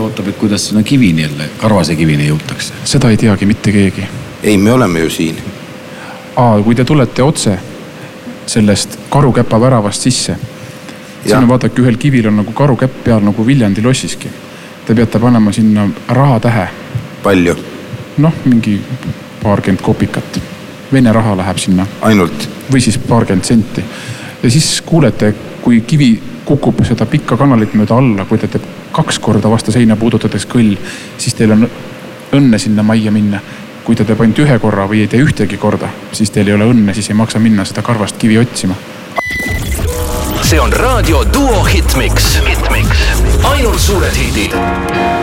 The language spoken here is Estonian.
ootab, et kuidas sinna kivini jälle, Karvase kivini jõutakse? Seda ei teagi mitte keegi. Ei, me oleme ju siin. Kui te tulete otse sellest karukäpa väravast sisse, siin on vaadake, ühel kivil on nagu karukäpp peal nagu Viljandi lossiski. Te peate panema sinna rahatähe. Palju? Mingi paarkümmend kopikat. Vene raha läheb sinna. Ainult? Või siis paarkümmend senti. Ja siis kuulete, kui kivi kukub seda pikka kanalit mööda alla, kui te teeb 2 korda vastu seina puudutades kõll, siis teil on õnne sinna majja minna. Kui te teeb ainult 1 korra või ei tee ühtegi korda, siis teil ei ole õnne, siis ei maksa minna seda Karvast kivi otsima. See on Raadio Duo Hitmix. Ainult suured hitid.